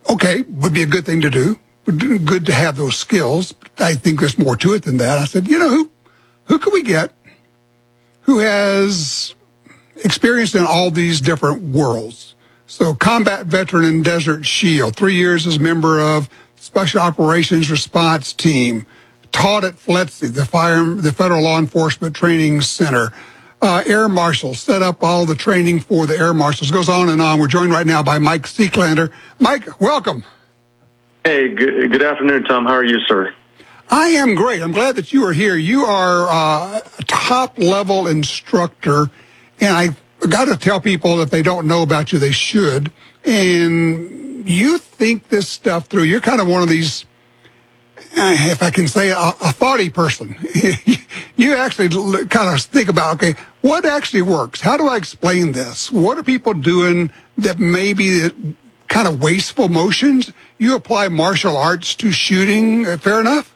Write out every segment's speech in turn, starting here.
okay, would be a good thing to do. Good to have those skills. I think there's more to it than that. I said, who can we get who has experience in all these different worlds? So combat veteran in Desert Shield, 3 years as member of Special Operations Response Team, taught at FLETC, the Federal Law Enforcement Training Center. Air Marshal, set up all the training for the Air Marshals. Goes on and on. We're joined right now by Mike Seeklander. Mike, welcome. Hey, good afternoon, Tom. How are you, sir? I am great. I'm glad that you are here. You are a top-level instructor, and I got to tell people if they don't know about you, they should. And you think this stuff through. You're kind of one of these, if I can say, a thoughty person. You actually kind of think about, okay, what actually works? How do I explain this? What are people doing that maybe kind of wasteful motions? You apply martial arts to shooting, fair enough?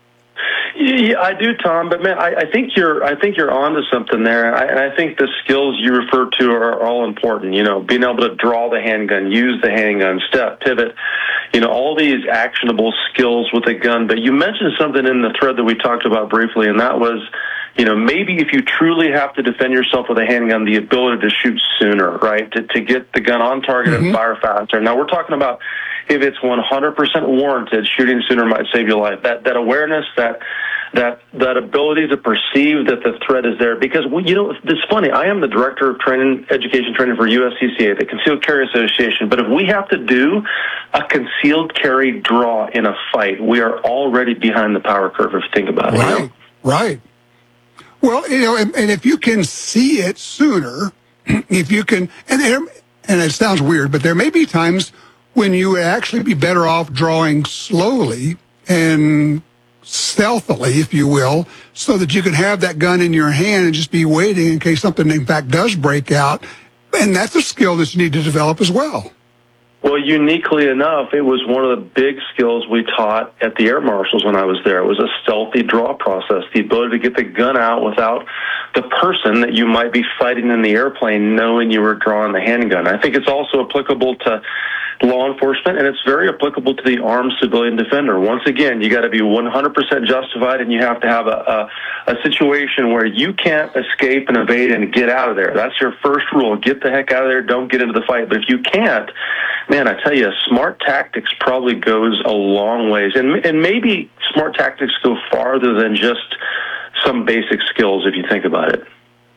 Yeah, I do, Tom. But man, I think you're onto something there. And I think the skills you refer to are all important. Being able to draw the handgun, use the handgun, step, pivot. All these actionable skills with a gun. But you mentioned something in the thread that we talked about briefly, and that was, maybe if you truly have to defend yourself with a handgun, the ability to shoot sooner, right? To get the gun on target and fire faster. Now, we're talking about if it's 100% warranted, shooting sooner might save your life. That awareness, that ability to perceive that the threat is there. Because, it's funny, I am the director of education training for USCCA, the Concealed Carry Association. But if we have to do a concealed carry draw in a fight, we are already behind the power curve, if you think about it. Right. Well, and if you can see it sooner, if you can, and it sounds weird, but there may be times when you would actually be better off drawing slowly and stealthily, if you will, so that you can have that gun in your hand and just be waiting in case something, in fact, does break out. And that's a skill that you need to develop as well. Well, uniquely enough, it was one of the big skills we taught at the Air Marshals when I was there. It was a stealthy draw process, the ability to get the gun out without the person that you might be fighting in the airplane knowing you were drawing the handgun. I think it's also applicable to law enforcement, and it's very applicable to the armed civilian defender. Once again, you got to be 100% justified, and you have to have a situation where you can't escape and evade and get out of there. That's your first rule. Get the heck out of there. Don't get into the fight. But if you can't, man, I tell you, smart tactics probably goes a long ways. And maybe smart tactics go farther than just some basic skills if you think about it.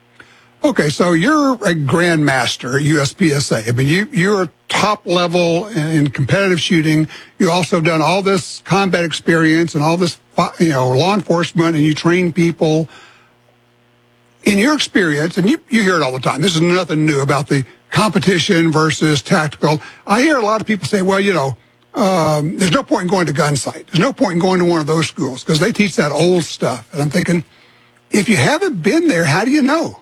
Okay, so you're a grandmaster at USPSA. I mean, you're top level in competitive shooting. You also done all this combat experience and all this, law enforcement, and you train people. In your experience, and you hear it all the time, this is nothing new about the competition versus tactical. I hear a lot of people say, well, there's no point in going to gun sight. There's no point in going to one of those schools because they teach that old stuff. And I'm thinking, if you haven't been there, how do you know?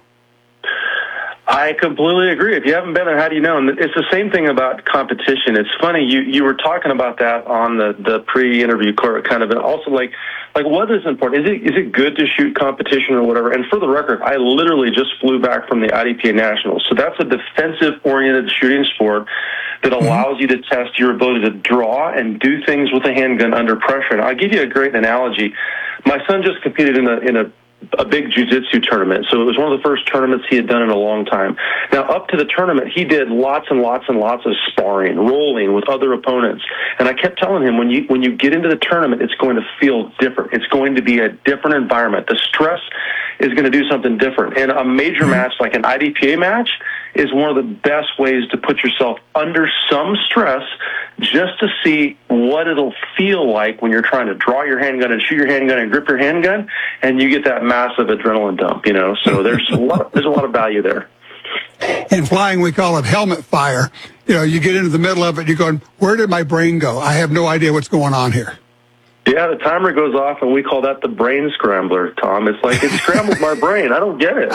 I completely agree. If you haven't been there, how do you know? And it's the same thing about competition. It's funny, you were talking about that on the pre-interview kind of, and also like what is important? Is it good to shoot competition or whatever? And for the record, I literally just flew back from the IDPA Nationals. So that's a defensive-oriented shooting sport that allows you to test your ability to draw and do things with a handgun under pressure. And I'll give you a great analogy. My son just competed in a big jiu-jitsu tournament. So it was one of the first tournaments he had done in a long time. Now, up to the tournament, he did lots and lots and lots of sparring, rolling with other opponents. And I kept telling him, when you get into the tournament, it's going to feel different. It's going to be a different environment. The stress is going to do something different. And a major match, like an IDPA match, is one of the best ways to put yourself under some stress just to see what it'll feel like when you're trying to draw your handgun and shoot your handgun and grip your handgun, and you get that massive adrenaline dump, So there's a lot of value there. In flying, we call it helmet fire. You get into the middle of it, you're going, where did my brain go? I have no idea what's going on here. Yeah, the timer goes off, and we call that the brain scrambler, Tom. It's like it scrambled my brain. I don't get it.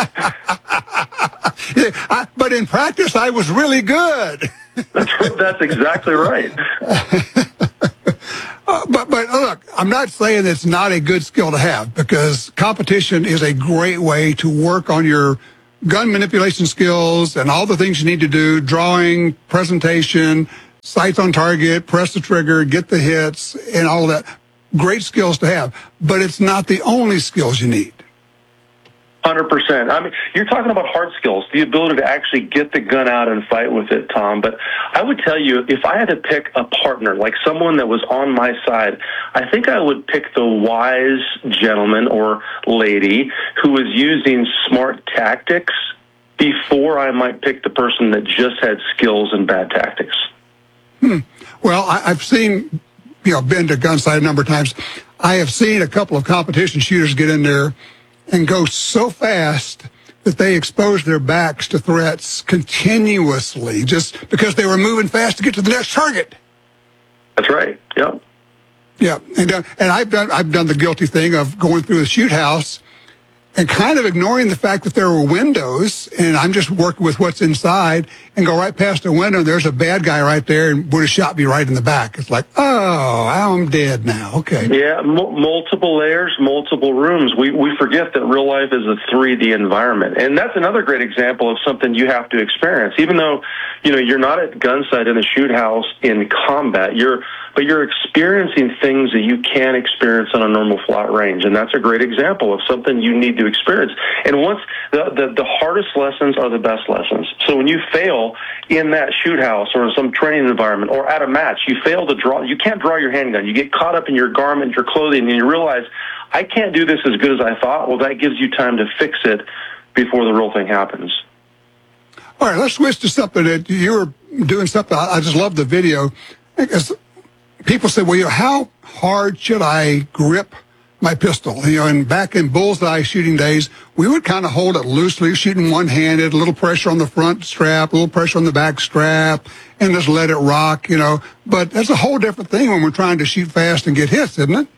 But in practice, I was really good. That's exactly right. But look, I'm not saying it's not a good skill to have, because competition is a great way to work on your gun manipulation skills and all the things you need to do, drawing, presentation, sights on target, press the trigger, get the hits, and all of that. Great skills to have, but it's not the only skills you need. 100%. I mean, you're talking about hard skills, the ability to actually get the gun out and fight with it, Tom. But I would tell you, if I had to pick a partner, like someone that was on my side, I think I would pick the wise gentleman or lady who was using smart tactics before I might pick the person that just had skills and bad tactics. Well, I've seen, been to gun sight a number of times. I have seen a couple of competition shooters get in there and go so fast that they expose their backs to threats continuously just because they were moving fast to get to the next target. That's right. Yep. Yeah, and I've done the guilty thing of going through a shoot house and kind of ignoring the fact that there were windows, and I'm just working with what's inside, and go right past the window, and there's a bad guy right there, and would have shot me right in the back. It's like, oh, I'm dead now. Okay. Yeah, multiple layers, multiple rooms. We forget that real life is a 3D environment, and that's another great example of something you have to experience. Even though, you're not at gun sight in a shoot house in combat, but you're experiencing things that you can't experience on a normal flat range, and that's a great example of something you need to experience. And once the hardest lessons are the best lessons. So when you fail in that shoot house or in some training environment or at a match, you fail to draw. You can't draw your handgun. You get caught up in your garment, your clothing, and you realize, I can't do this as good as I thought. Well, that gives you time to fix it before the real thing happens. All right, let's switch to something that you were doing something. I just love the video because people say, well, how hard should I grip my pistol? And back in bullseye shooting days, we would kind of hold it loosely, shooting one-handed, a little pressure on the front strap, a little pressure on the back strap, and just let it rock, But that's a whole different thing when we're trying to shoot fast and get hits, isn't it?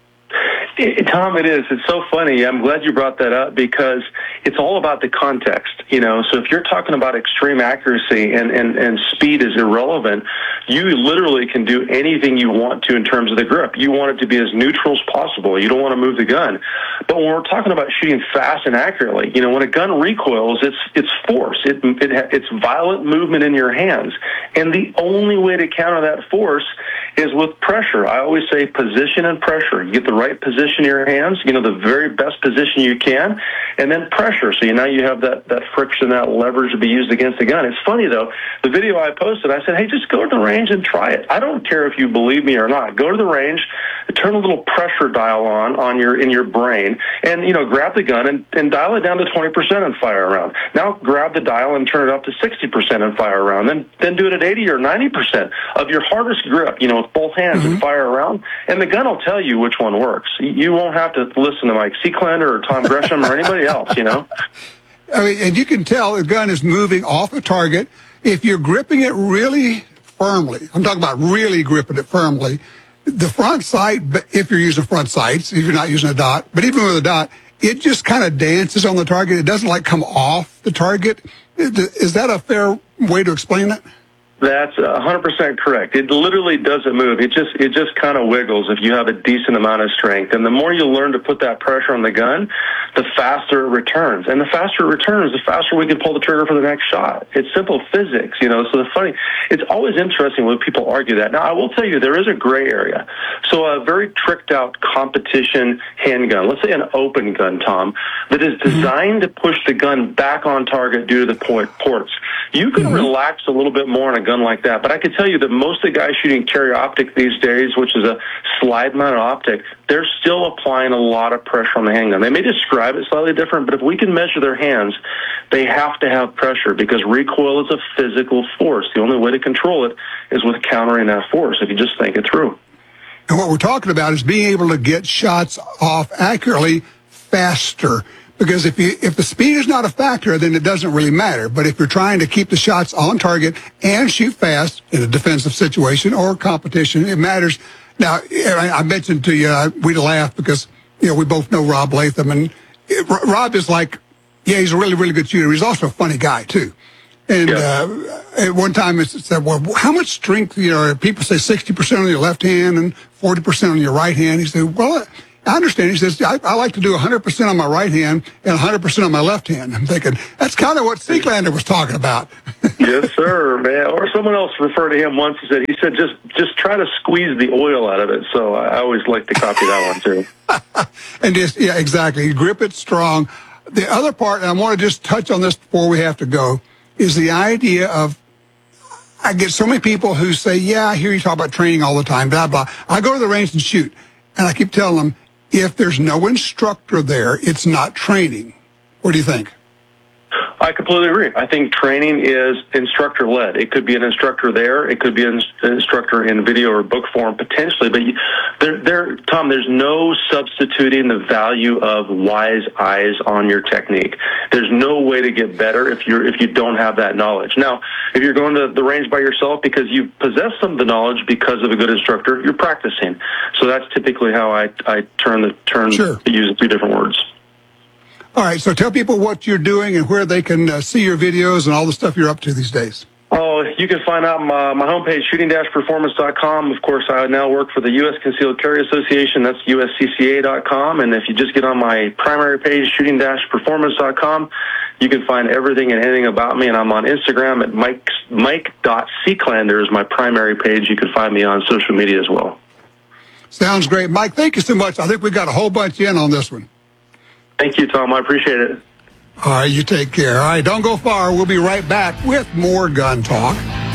Tom, it is. It's so funny. I'm glad you brought that up because it's all about the context, So if you're talking about extreme accuracy and speed is irrelevant, you literally can do anything you want to in terms of the grip. You want it to be as neutral as possible. You don't want to move the gun. But when we're talking about shooting fast and accurately, when a gun recoils, it's force. It's violent movement in your hands. And the only way to counter that force is with pressure. I always say position and pressure. You get the right position in your hands, the very best position you can, and then pressure. So now you have that friction, that leverage to be used against the gun. It's funny, though. The video I posted, I said, hey, just go to the range and try it. I don't care if you believe me or not. Go to the range, turn a little pressure dial on in your brain, and, grab the gun and dial it down to 20% and fire around. Now grab the dial and turn it up to 60% and fire around. Then do it at 80 or 90% of your hardest grip, with both hands and fire around. And the gun will tell you which one works. You won't have to listen to Mike Seeklander or Tom Gresham or anybody else, I mean, and you can tell the gun is moving off a target. If you're gripping it really firmly, I'm talking about really gripping it firmly, the front sight, if you're using front sights, if you're not using a dot, but even with a dot, it just kind of dances on the target. It doesn't come off the target. Is that a fair way to explain it? That's 100% correct. It literally doesn't move. It just kind of wiggles if you have a decent amount of strength. And the more you learn to put that pressure on the gun, the faster it returns. And the faster it returns, the faster we can pull the trigger for the next shot. It's simple physics, So it's always interesting when people argue that. Now, I will tell you, there is a gray area. So a very tricked out competition handgun, let's say an open gun, Tom, that is designed to push the gun back on target due to the ports. You can relax a little bit more on a gun like that, but I can tell you that most of the guys shooting carry optic these days, which is a slide-mounted optic, they're still applying a lot of pressure on the handgun. They may describe it slightly different, but if we can measure their hands, they have to have pressure because recoil is a physical force. The only way to control it is with countering that force, if you just think it through. And what we're talking about is being able to get shots off accurately faster. Because if the speed is not a factor, then it doesn't really matter. But if you're trying to keep the shots on target and shoot fast in a defensive situation or competition, it matters. Now, I mentioned to you, we'd laugh because, we both know Rob Latham. And Rob is he's a really, really good shooter. He's also a funny guy, too. And at one time it said, well, how much strength, people say 60% on your left hand and 40% on your right hand. He said, well, I understand. He says, I like to do 100% on my right hand and 100% on my left hand. I'm thinking, that's kind of what Seeklander was talking about. Yes, sir, man. Or someone else referred to him once. He said, just try to squeeze the oil out of it. So I always like to copy that one, too. And just, yeah, exactly. Grip it strong. The other part, and I want to just touch on this before we have to go, is the idea of, I get so many people who say, yeah, I hear you talk about training all the time, blah, blah. I go to the range and shoot. And I keep telling them, if there's no instructor there, it's not training. What do you think? I completely agree. I think training is instructor-led. It could be an instructor there. It could be an instructor in video or book form potentially. But Tom, there's no substituting the value of wise eyes on your technique. There's no way to get better if you don't have that knowledge. Now, if you're going to the range by yourself because you possess some of the knowledge because of a good instructor, you're practicing. So that's typically how I turn Sure. to use two different words. All right, so tell people what you're doing and where they can see your videos and all the stuff you're up to these days. Oh, you can find out my homepage, shooting-performance.com. Of course, I now work for the U.S. Concealed Carry Association. That's uscca.com. And if you just get on my primary page, shooting-performance.com, you can find everything and anything about me. And I'm on Instagram at mike.seeklander is my primary page. You can find me on social media as well. Sounds great. Mike, thank you so much. I think we got a whole bunch in on this one. Thank you, Tom. I appreciate it. All right, you take care. All right, don't go far. We'll be right back with more gun talk.